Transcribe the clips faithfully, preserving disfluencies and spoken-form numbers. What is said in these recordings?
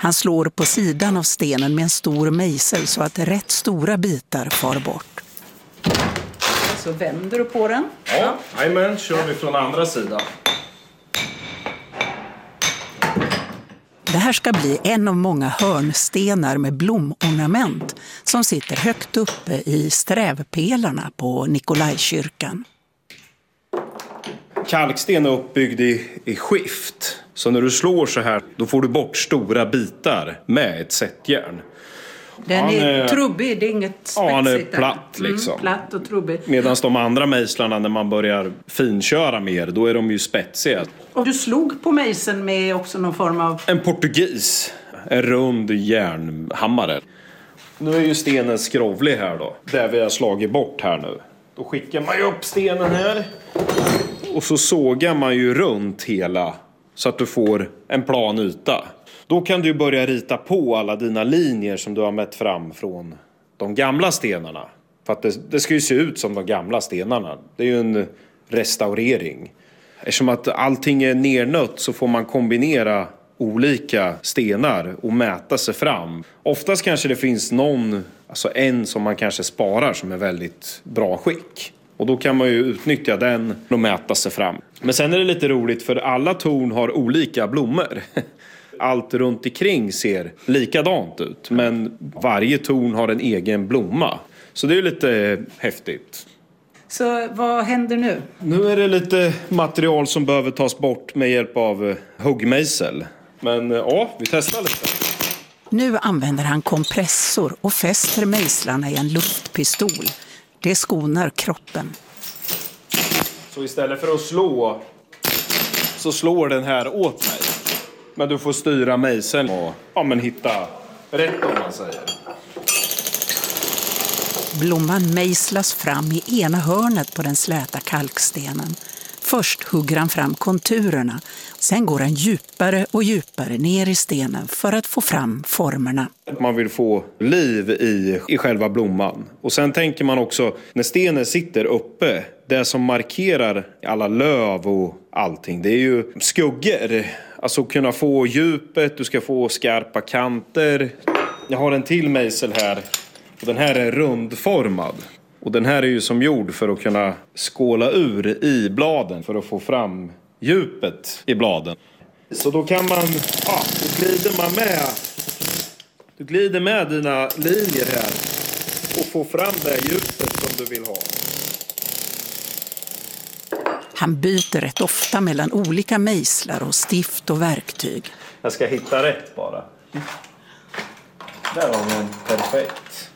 Han slår på sidan av stenen med en stor mejsel så att rätt stora bitar far bort. Så vänder du på den. Ja, jajamän, kör vi från andra sidan. Det här ska bli en av många hörnstenar med blomornament som sitter högt uppe i strävpelarna på Nikolajkyrkan. Kalksten är uppbyggd i, i skift. Så när du slår så här, då får du bort stora bitar med ett sättjärn. Den är, är trubbig, det är inget spetsigt. Ja, han är platt liksom. Mm, platt och trubbig. Medan de andra mejslarna, när man börjar finköra mer, då är de ju spetsiga. Och du slog på mejseln med också någon form av... En portugis. En rund järnhammare. Nu är ju stenen skrovlig här då. Där vi har slagit bort här nu. Då skickar man ju upp stenen här. Och så sågar man ju runt hela. Så att du får en plan yta. Då kan du börja rita på alla dina linjer som du har mätt fram från de gamla stenarna. För att det, det ska ju se ut som de gamla stenarna. Det är ju en restaurering. Eftersom att allting är nernött så får man kombinera olika stenar och mäta sig fram. Oftast kanske det finns någon, alltså en som man kanske sparar som är väldigt bra skick. Och då kan man ju utnyttja den och mäta sig fram. Men sen är det lite roligt för alla torn har olika blommor. Allt runt omkring ser likadant ut. Men varje torn har en egen blomma. Så det är lite häftigt. Så vad händer nu? Nu är det lite material som behöver tas bort med hjälp av huggmejsel. Men ja, vi testar lite. Nu använder han kompressor och fäster mejslarna i en luftpistol. Det skonar kroppen. Så istället för att slå så slår den här åt mig. Men du får styra mejseln och ja, men hitta rätt om man säger. Blomman mejslas fram i ena hörnet på den släta kalkstenen. Först hugger han fram konturerna. Sen går han djupare och djupare ner i stenen för att få fram formerna. Man vill få liv i, i själva blomman. Och sen tänker man också, när stenen sitter uppe, det som markerar alla löv och allting, det är ju skuggor. Alltså kunna få djupet, du ska få skarpa kanter. Jag har en till mejsel här. Och den här är rundformad. Och den här är ju som gjord för att kunna skåla ur i bladen. För att få fram djupet i bladen. Så då kan man, ja, då glider man med. Du glider med dina linjer här. Och får fram det djupet som du vill ha. Han byter rätt ofta mellan olika mejslar och stift och verktyg. Jag ska hitta rätt bara. Där har vi en perfekt.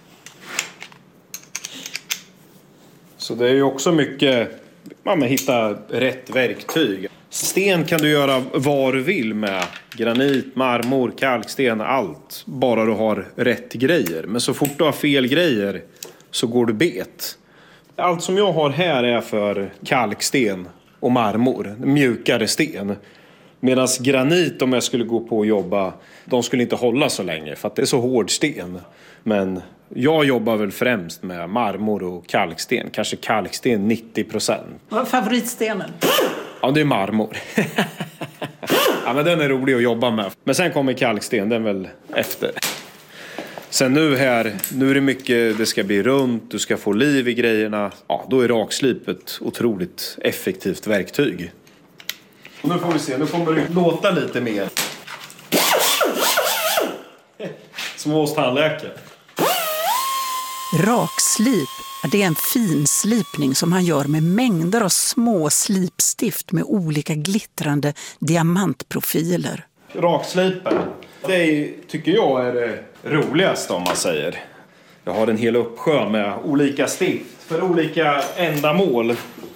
Så det är ju också mycket, man hitta rätt verktyg. Sten kan du göra vad du vill med. Granit, marmor, kalksten, allt. Bara du har rätt grejer. Men så fort du har fel grejer så går du bet. Allt som jag har här är för kalksten och marmor. Mjukare sten. Medan granit, om jag skulle gå på och jobba, de skulle inte hålla så länge för att det är så hård sten. Men jag jobbar väl främst med marmor och kalksten. Kanske kalksten nittio procent. Vad är favoritstenen? Ja, det är marmor. Ja, men den är rolig att jobba med. Men sen kommer kalksten, den väl efter. Sen nu här, nu är det mycket, det ska bli runt, du ska få liv i grejerna. Ja, då är rakslipet otroligt effektivt verktyg. Och nu får vi se, nu kommer det låta lite mer. Som hos tandläkare. Rakslip, det är en finslipning som han gör med mängder av små slipstift med olika glittrande diamantprofiler. Rakslipen, det är, tycker jag är det roligaste om man säger. Jag har en hel uppsjö med olika stift för olika ändamål.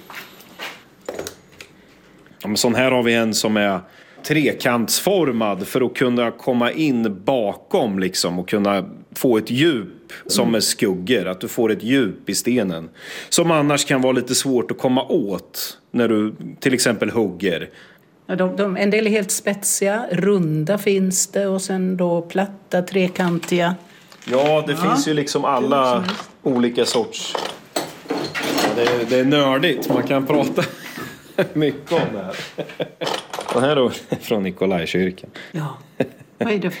Ja, men sån här har vi en som är trekantsformad för att kunna komma in bakom liksom och kunna få ett djup som är skuggor. Att du får ett djup i stenen. Som annars kan vara lite svårt att komma åt när du till exempel hugger. Ja, de, de, en del är helt spetsiga, runda finns det och sen då platta, trekantiga. Ja, det ja. finns ju liksom alla olika sorts. Ja, det, är, det är nördigt, man kan prata mycket om det här. Och här då från Nikolajkyrkan. Ja, vad är det?